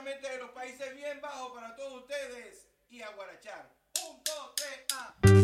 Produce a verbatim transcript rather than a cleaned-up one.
directamente de los Países Bien Bajos para todos ustedes y a guarachar. Un, dos, tres, ah.